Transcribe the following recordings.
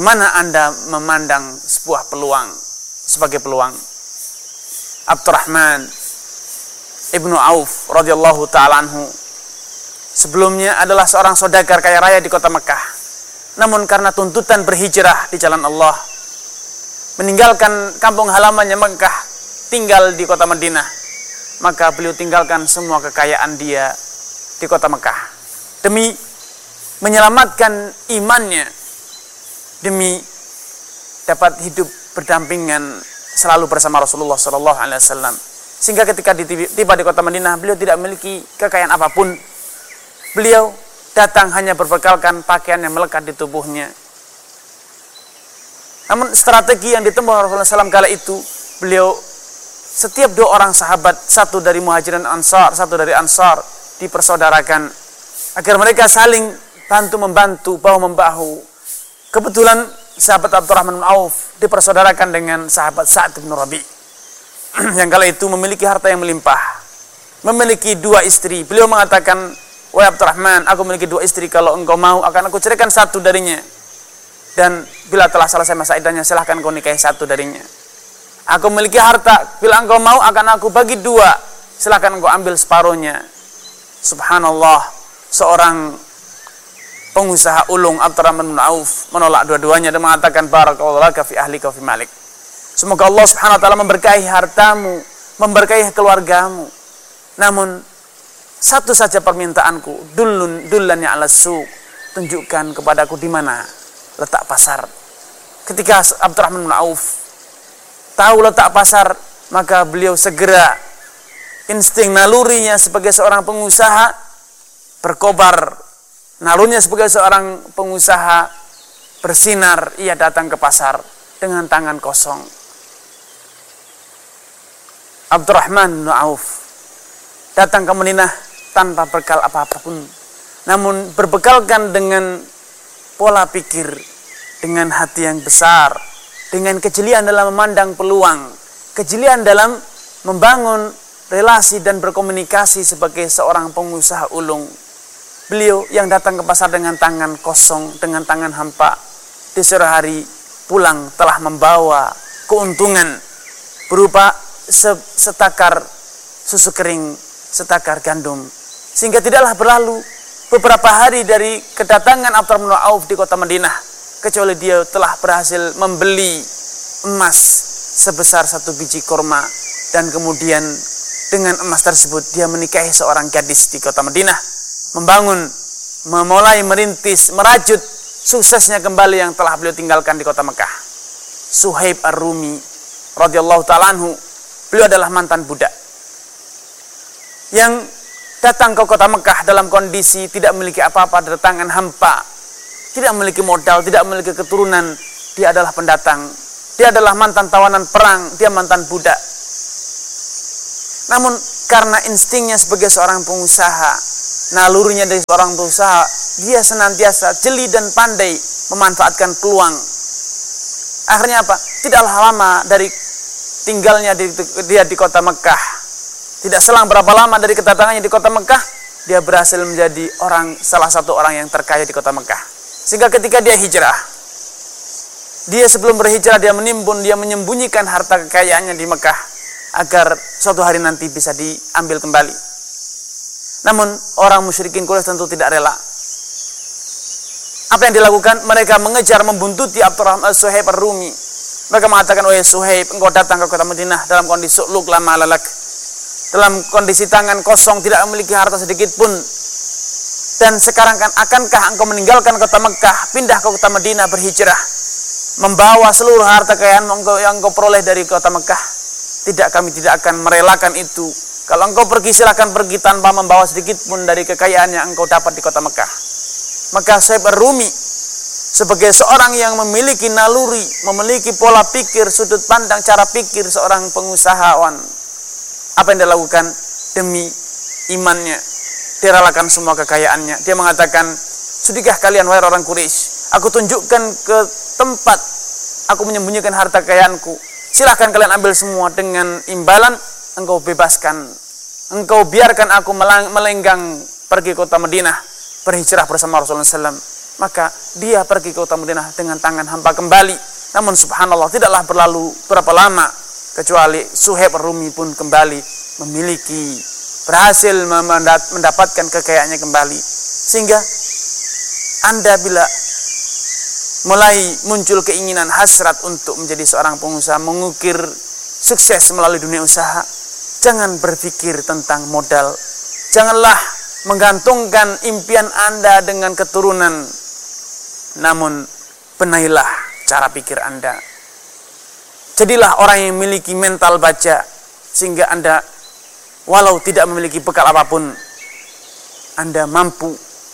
Mana Anda memandang sebuah peluang sebagai peluang? Abdurrahman Ibnu Auf radhiyallahu ta'ala anhu sebelumnya adalah seorang saudagar kaya raya di kota Mekah. Namun karena tuntutan berhijrah di jalan Allah, meninggalkan kampung halamannya Mekah, tinggal di kota Madinah, maka beliau tinggalkan semua kekayaan dia di kota Mekah demi menyelamatkan imannya, demi dapat hidup berdampingan selalu bersama Rasulullah SAW. Sehingga ketika tiba di kota Madinah, beliau tidak memiliki kekayaan apapun. Beliau datang hanya berbekalkan pakaian yang melekat di tubuhnya. Namun strategi yang ditempuh Rasulullah SAW kala itu, beliau setiap 2 orang sahabat, satu dari Muhajirin Ansar, satu dari Ansar, dipersaudarakan agar mereka saling bantu-membantu, bahu-membahu. Kebetulan sahabat Abdurrahman bin Auf dipersaudarakan dengan sahabat Sa'ad bin Rabi yang kala itu memiliki harta yang melimpah, memiliki 2 istri. Beliau mengatakan, "Wahai Abdurrahman, aku memiliki 2 istri, kalau engkau mau akan aku ceraikan 1 darinya. Dan bila telah selesai masa iddahnya, silahkan kau nikahi 1 darinya. Aku memiliki harta, bila engkau mau akan aku bagi 2, silahkan engkau ambil separuhnya." Subhanallah, seorang pengusaha ulung Abdurrahman bin Auf menolak dua-duanya dan mengatakan, "Barakallahu laka fi ahlika wa fi malik." Semoga Allah Subhanahu wa taala memberkahi hartamu, memberkahi keluargamu. Namun satu saja permintaanku, dullannya ala suq, tunjukkan kepadaku di mana letak pasar. Ketika Abdurrahman bin Auf tahu letak pasar, maka beliau segera, insting nalurinya sebagai seorang pengusaha berkobar, nalurinya sebagai seorang pengusaha bersinar. Ia datang ke pasar dengan tangan kosong. Abdurrahman bin Auf datang ke Madinah tanpa bekal apapun, namun berbekalkan dengan pola pikir, dengan hati yang besar, dengan kejelian dalam memandang peluang, kejelian dalam membangun relasi dan berkomunikasi sebagai seorang pengusaha ulung. Beliau yang datang ke pasar dengan tangan kosong, dengan tangan hampa, di sore hari pulang telah membawa keuntungan berupa setakar susu kering, setakar gandum. Sehingga tidaklah berlalu beberapa hari dari kedatangan Abdurrahman bin Auf di kota Madinah, kecuali dia telah berhasil membeli emas sebesar 1 biji kurma. Dan kemudian dengan emas tersebut dia menikahi seorang gadis di kota Madinah, memulai merintis, merajut suksesnya kembali yang telah beliau tinggalkan di kota Mekah. Suhaib Ar-Rumi radhiyallahu ta'ala anhu, beliau adalah mantan budak yang datang ke kota Mekah dalam kondisi tidak memiliki apa-apa, datangan hampa, tidak memiliki modal, tidak memiliki keturunan. Dia adalah pendatang, dia adalah mantan tawanan perang, dia mantan budak. Namun karena instingnya sebagai seorang pengusaha, nalurinya dari seorang pengusaha, dia senantiasa jeli dan pandai memanfaatkan peluang. Akhirnya apa? Tidaklah lama dari tinggalnya dia di kota Mekah, tidak selang berapa lama dari kedatangannya di kota Mekah, dia berhasil menjadi salah satu orang yang terkaya di kota Mekah. Sehingga ketika dia hijrah, dia sebelum berhijrah dia menimbun, dia menyembunyikan harta kekayaannya di Mekah agar suatu hari nanti bisa diambil kembali. Namun orang musyrikin Quraisy tentu tidak rela. Apa yang dilakukan? Mereka mengejar, membuntuti Abdurrahman Suhaib Ar-Rumi. Mereka mengatakan, "Wahai Suhaib, engkau datang ke kota Madinah dalam kondisi su'luk lama lalak, dalam kondisi tangan kosong, tidak memiliki harta sedikit pun. Dan sekarang akankah engkau meninggalkan kota Mekah, pindah ke kota Madinah, berhijrah, membawa seluruh harta kekayaan yang engkau peroleh dari kota Mekah? Tidak, kami tidak akan merelakan itu. Kalau engkau pergi, silakan pergi tanpa membawa sedikit pun dari kekayaan yang engkau dapat di kota Mekah." Maka Suhaib Ar-Rumi sebagai seorang yang memiliki naluri, memiliki pola pikir, sudut pandang, cara pikir seorang pengusahawan, apa yang dia lakukan? Demi imannya, dia relakan semua kekayaannya. Dia mengatakan, "Sudikah kalian wahai orang Quraisy, aku tunjukkan ke tempat aku menyembunyikan harta kekayaanku. Silahkan kalian ambil semua, dengan imbalan engkau bebaskan, engkau biarkan aku melenggang pergi kota Madinah, berhijrah bersama Rasulullah SAW. maka dia pergi ke kota Madinah dengan tangan hampa kembali. Namun subhanallah, tidaklah berlalu berapa lama kecuali Suhaib Rumi pun kembali memiliki, berhasil mendapatkan kekayaannya kembali. Sehingga Anda bila mulai muncul keinginan hasrat untuk menjadi seorang pengusaha, mengukir sukses melalui dunia usaha, jangan berpikir tentang modal. Janganlah menggantungkan impian Anda dengan keturunan. Namun benailah cara pikir Anda. Jadilah orang yang memiliki mental baja, sehingga Anda walau tidak memiliki bekal apapun, Anda mampu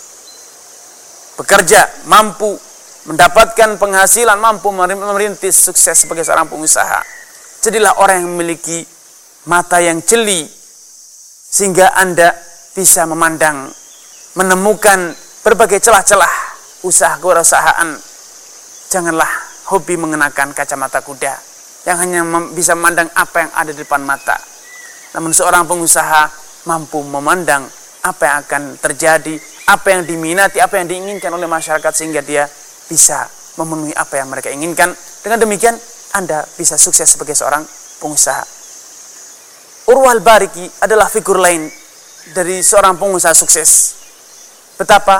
bekerja, mampu mendapatkan penghasilan, mampu merintis sukses sebagai seorang pengusaha. Jadilah orang yang memiliki mata yang jeli, sehingga Anda bisa memandang, menemukan berbagai celah-celah usaha kewirausahaan. Janganlah hobi mengenakan kacamata kuda yang hanya bisa memandang apa yang ada di depan mata. Namun seorang pengusaha mampu memandang apa yang akan terjadi, apa yang diminati, apa yang diinginkan oleh masyarakat, sehingga dia bisa memenuhi apa yang mereka inginkan. Dengan demikian Anda bisa sukses sebagai seorang pengusaha. Urwah al-Bariki adalah figur lain dari seorang pengusaha sukses. Betapa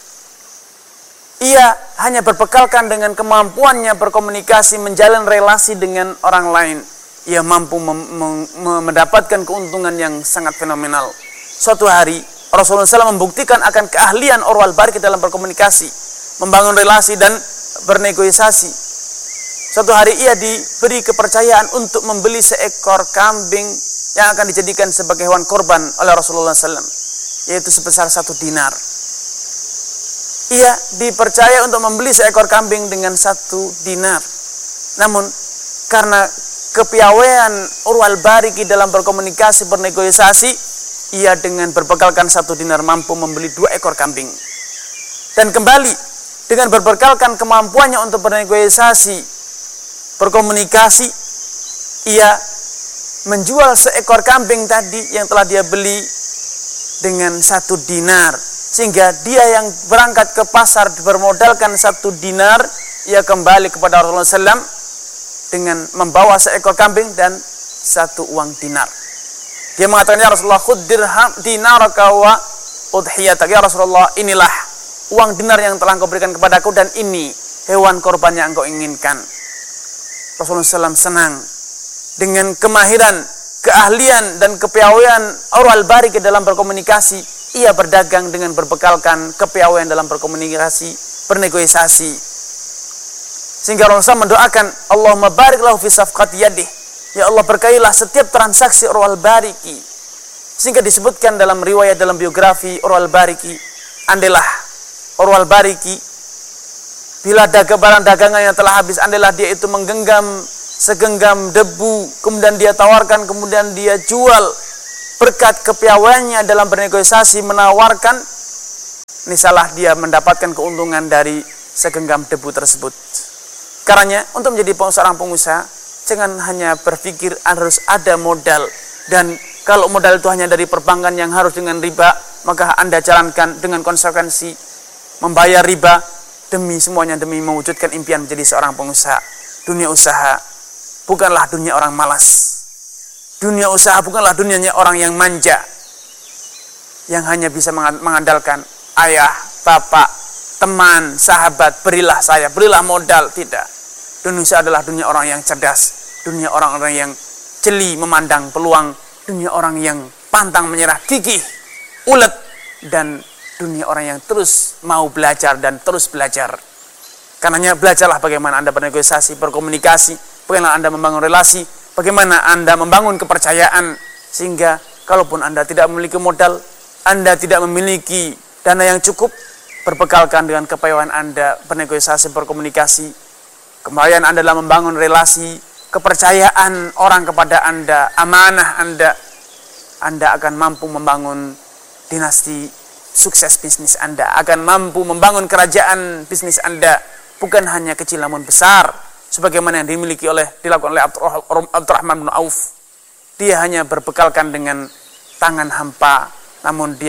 ia hanya berbekalkan dengan kemampuannya berkomunikasi, menjalin relasi dengan orang lain. Ia mampu mendapatkan keuntungan yang sangat fenomenal. Suatu hari Rasulullah SAW membuktikan akan keahlian Urwah al-Bariki dalam berkomunikasi, membangun relasi dan bernegosiasi. Suatu hari ia diberi kepercayaan untuk membeli seekor kambing yang akan dijadikan sebagai hewan korban oleh Rasulullah SAW, yaitu sebesar 1 dinar. Ia dipercaya untuk membeli seekor kambing dengan 1 dinar. Namun karena kepiawaian Urwah al-Bariki dalam berkomunikasi, bernegosiasi, ia dengan berbekalkan 1 dinar mampu membeli 2 ekor kambing. Dan kembali dengan berbekalkan kemampuannya untuk bernegosiasi, berkomunikasi, ia menjual seekor kambing tadi yang telah dia beli dengan 1 dinar. Sehingga dia yang berangkat ke pasar bermodalkan 1 dinar, ia kembali kepada Rasulullah SAW dengan membawa seekor kambing dan 1 uang dinar. Dia mengatakan, ya Rasulullah, khudh dirham dinaraka wa udhiyatak. Ya Rasulullah, inilah uang dinar yang telah engkau berikan kepadaku, dan ini hewan korban yang engkau inginkan. Rasulullah SAW senang dengan kemahiran, keahlian dan kepiawaian Urwah al-Bariki dalam berkomunikasi. Ia berdagang dengan berbekalkan kepiawaian dalam berkomunikasi, bernegosiasi. Sehingga Rasulullah mendoakan, Allahumma barik lahu fi safqati yadih. Ya Allah, berkailah setiap transaksi Urwah al-Bariki. Sehingga disebutkan dalam riwayat, dalam biografi Urwah al-Bariki, andailah Urwah al-Bariki bila barang dagangannya telah habis, andailah dia itu menggenggam segenggam debu, kemudian dia tawarkan, kemudian dia jual. Berkat kepiawaiannya dalam bernegosiasi, menawarkan, nisalah dia mendapatkan keuntungan dari segenggam debu tersebut. Karenanya untuk menjadi seorang pengusaha, jangan hanya berpikir harus ada modal, dan kalau modal itu hanya dari perbankan yang harus dengan riba, maka Anda jalankan dengan konsekuensi membayar riba demi semuanya, demi mewujudkan impian menjadi seorang pengusaha. Dunia usaha bukanlah dunia orang malas. Dunia usaha bukanlah dunianya orang yang manja, yang hanya bisa mengandalkan ayah, bapak, teman, sahabat, berilah saya, berilah modal. Tidak. Dunia usaha adalah dunia orang yang cerdas, dunia orang-orang yang jeli memandang peluang, dunia orang yang pantang menyerah, gigih, ulet, dan dunia orang yang terus mau belajar dan terus belajar. Karenanya belajarlah bagaimana Anda bernegosiasi, berkomunikasi, bagaimana Anda membangun relasi, bagaimana Anda membangun kepercayaan, sehingga kalaupun Anda tidak memiliki modal, Anda tidak memiliki dana yang cukup, berbekalkan dengan kepiawaian Anda bernegosiasi, berkomunikasi, kepiawaian Anda dalam membangun relasi, kepercayaan orang kepada Anda, amanah Anda akan mampu membangun dinasti sukses bisnis Anda, akan mampu membangun kerajaan bisnis Anda, bukan hanya kecil namun besar, sebagaimana yang dilakukan oleh Abdurrahman bin Auf. Dia hanya berbekalkan dengan tangan hampa, namun dia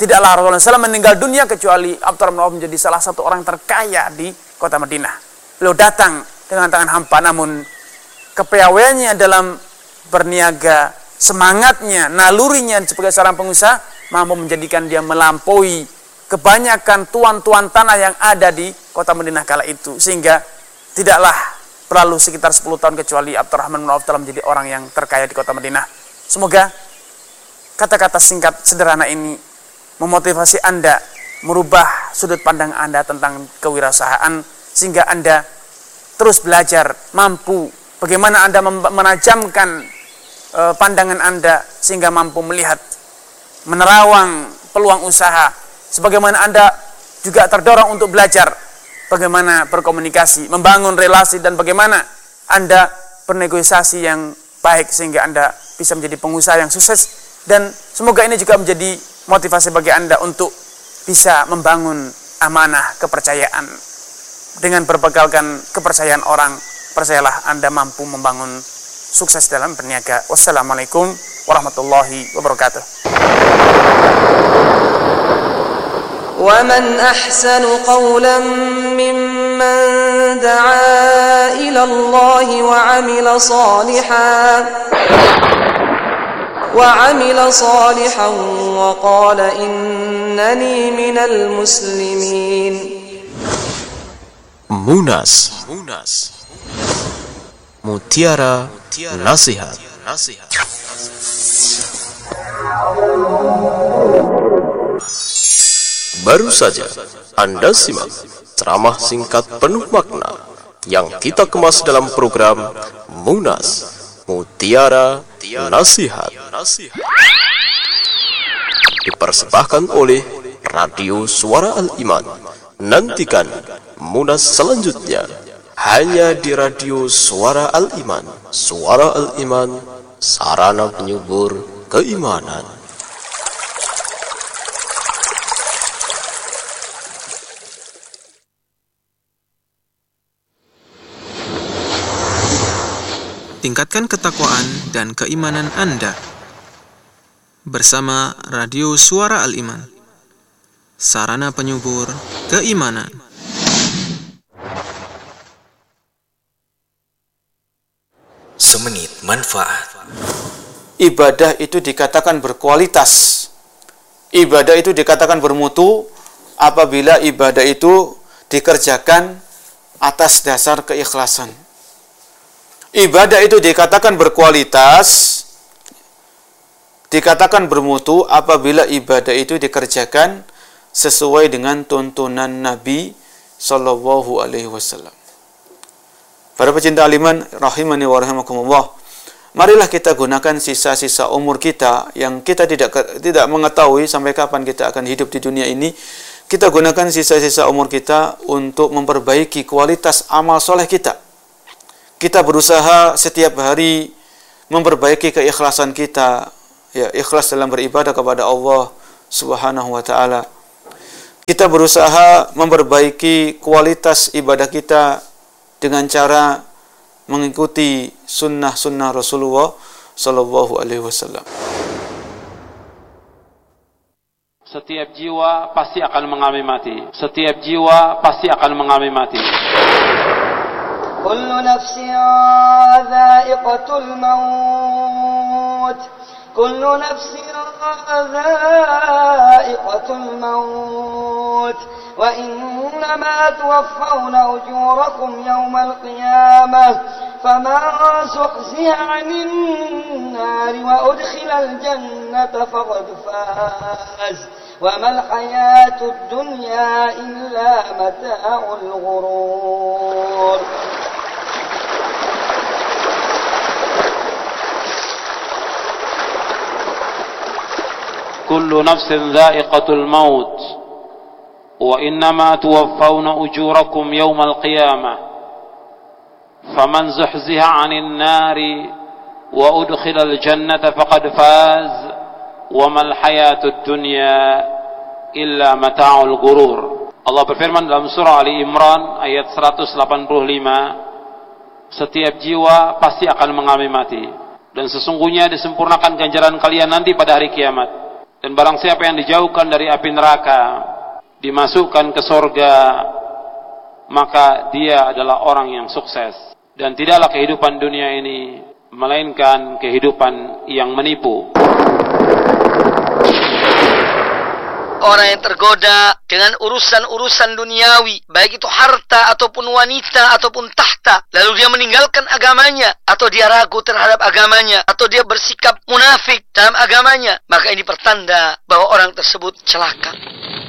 tidaklah Rasulullah SAW meninggal dunia kecuali Abdurrahman bin Auf menjadi salah satu orang terkaya di kota Madinah. Beliau datang dengan tangan hampa, namun kepiawaiannya dalam berniaga, semangatnya, nalurinya sebagai seorang pengusaha mampu menjadikan dia melampaui kebanyakan tuan-tuan tanah yang ada di kota Madinah kala itu, sehingga tidaklah berlalu sekitar 10 tahun kecuali Abdurrahman bin Auf telah menjadi orang yang terkaya di kota Madinah. Semoga kata-kata singkat sederhana ini memotivasi Anda merubah sudut pandang Anda tentang kewirausahaan, sehingga Anda terus belajar, mampu bagaimana Anda menajamkan pandangan Anda sehingga mampu melihat, menerawang peluang usaha, sebagaimana Anda juga terdorong untuk belajar bagaimana berkomunikasi, membangun relasi, dan bagaimana Anda bernegosiasi yang baik sehingga Anda bisa menjadi pengusaha yang sukses. Dan semoga ini juga menjadi motivasi bagi Anda untuk bisa membangun amanah kepercayaan. Dengan berbekalkan kepercayaan orang, percayalah Anda mampu membangun sukses dalam berniaga. Wassalamualaikum warahmatullahi wabarakatuh. وَمَنْ أَحْسَنُ قَوْلًا مِّمَّنْ دَعَا إِلَى اللَّهِ وَعَمِلَ صَالِحًا وَقَالَ إِنَّنِي مِنَ الْمُسْلِمِينَ. Munas, Mutiara Nasihat. Baru saja Anda simak ceramah singkat penuh makna yang kita kemas dalam program Munas, Mutiara Nasihat, dipersembahkan oleh Radio Suara Al-Iman. Nantikan Munas selanjutnya hanya di Radio Suara Al-Iman. Suara Al-Iman, sarana penyubur keimanan. Tingkatkan ketakwaan dan keimanan Anda bersama Radio Suara Al-Iman, sarana penyubur keimanan. Semenit manfaat. Ibadah itu dikatakan berkualitas. Ibadah itu dikatakan bermutu apabila ibadah itu dikerjakan atas dasar keikhlasan. Ibadah itu dikatakan berkualitas, dikatakan bermutu apabila ibadah itu dikerjakan sesuai dengan tuntunan Nabi Sallallahu Alaihi Wasallam. Para pecinta aliman rahimani wa rahimakumullah, marilah kita gunakan sisa-sisa umur kita yang kita tidak mengetahui sampai kapan kita akan hidup di dunia ini. Kita gunakan sisa-sisa umur kita untuk memperbaiki kualitas amal soleh kita. Kita berusaha setiap hari memperbaiki keikhlasan kita, ya, ikhlas dalam beribadah kepada Allah Subhanahu wa taala. Kita berusaha memperbaiki kualitas ibadah kita dengan cara mengikuti sunnah-sunnah Rasulullah Sallallahu Alaihi Wasallam. Setiap jiwa pasti akan mengalami mati. Setiap jiwa pasti akan mengalami mati. كل نفس ذائقة الموت كل نفس ذائقة الموت وإنما توفون أجوركم يوم القيامة فمن زحزح عن النار وأدخل الجنة فقد فاز وما الحياة الدنيا إلا متاع الغرور. كل نفس ذائقة الموت وإنما توفون أجوركم يوم القيامة فمن زحزح عن النار وأدخل الجنة فقد فاز وما الحياة الدنيا إلا متاع الغرور. Allah berfirman dalam surah Ali Imran ayat 185, setiap jiwa pasti akan mengalami mati, dan sesungguhnya disempurnakan ganjaran kalian nanti pada hari kiamat. Dan barang siapa yang dijauhkan dari api neraka, dimasukkan ke surga, maka dia adalah orang yang sukses. Dan tidaklah kehidupan dunia ini melainkan kehidupan yang menipu. Orang yang tergoda dengan urusan-urusan duniawi, baik itu harta ataupun wanita ataupun tahta, lalu dia meninggalkan agamanya, atau dia ragu terhadap agamanya, atau dia bersikap munafik dalam agamanya, maka ini pertanda bahwa orang tersebut celaka.